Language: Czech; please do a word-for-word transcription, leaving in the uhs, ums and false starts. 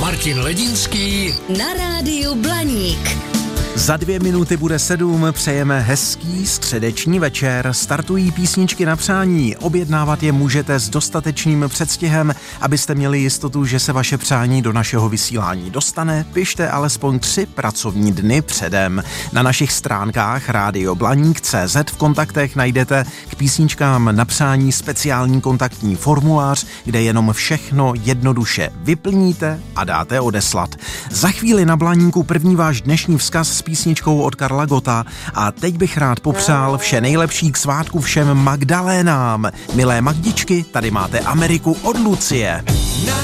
Martin Ledínský na rádiu Blaník. Za dvě minuty bude sedm, přejeme hezký středeční večer, startují písničky na přání, objednávat je můžete s dostatečným předstihem, abyste měli jistotu, že se vaše přání do našeho vysílání dostane, pište alespoň tři pracovní dny předem. Na našich stránkách rádio blaník tečka cé zet v kontaktech najdete k písničkám na přání speciální kontaktní formulář, kde jenom všechno jednoduše vyplníte a dáte odeslat. Za chvíli na Blaníku první váš dnešní vzkaz s písničkou od Karla Gotta a teď bych rád popřál vše nejlepší k svátku všem Magdalénám. Milé Magdičky, tady máte Ameriku od Lucie. Na